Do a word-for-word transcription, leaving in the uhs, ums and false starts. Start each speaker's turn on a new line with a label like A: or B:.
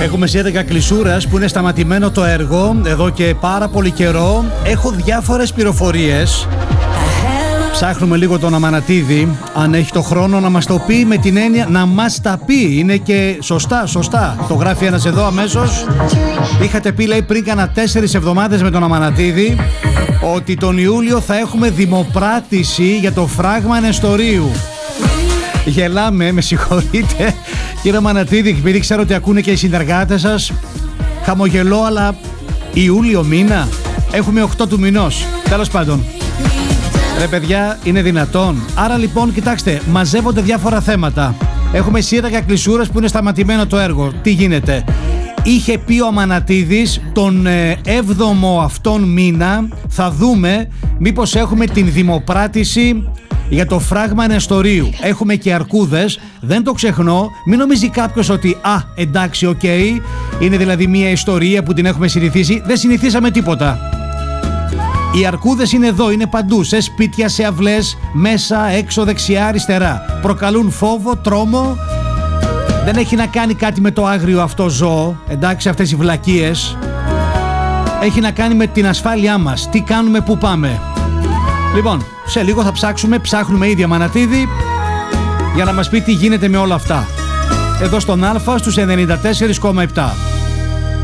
A: Έχουμε έντεκα κλεισούρας που είναι σταματημένο το έργο εδώ και πάρα πολύ καιρό. Έχω διάφορες πληροφορίες. Ψάχνουμε λίγο τον Αμανατίδη, αν έχει το χρόνο να μας το πει, με την έννοια να μας τα πει. Είναι και σωστά, σωστά. Το γράφει ένας εδώ αμέσως. Είχατε πει, λέει, πριν κάνα τέσσερις εβδομάδες με τον Αμανατίδη ότι τον Ιούλιο θα έχουμε δημοπράτηση για το φράγμα Νεστορίου. Γελάμε, με συγχωρείτε κύριε Αμανατίδη, επειδή ξέρω ότι ακούνε και οι συνεργάτες σας. Χαμογελώ, αλλά Ιούλιο μήνα. Έχουμε οκτώ του μηνός. Τέλος πάντων. Ρε παιδιά, είναι δυνατόν? Άρα λοιπόν, κοιτάξτε, μαζεύονται διάφορα θέματα. Έχουμε σύραγγα κλεισούρας που είναι σταματημένο το έργο. Τι γίνεται? Είχε πει ο Αμανατίδης τον ε, έβδομο αυτόν μήνα θα δούμε μήπως έχουμε την δημοπράτηση για το φράγμα Νεστορίου. Έχουμε και αρκούδες, δεν το ξεχνώ. Μην νομίζει κάποιος ότι α, εντάξει, οκ, okay, είναι δηλαδή μια ιστορία που την έχουμε συνηθίσει. Δεν συνηθίσαμε τίποτα. Οι αρκούδες είναι εδώ, είναι παντού, σε σπίτια, σε αυλές, μέσα, έξω, δεξιά, αριστερά. Προκαλούν φόβο, τρόμο. Δεν έχει να κάνει κάτι με το άγριο αυτό ζώο, εντάξει, αυτές οι βλακίες. Έχει να κάνει με την ασφάλειά μας, τι κάνουμε, πού πάμε. Λοιπόν, σε λίγο θα ψάξουμε, ψάχνουμε ήδη Αμανατίδη για να μας πει τι γίνεται με όλα αυτά. Εδώ στον Α στους ενενήντα τέσσερα κόμμα επτά.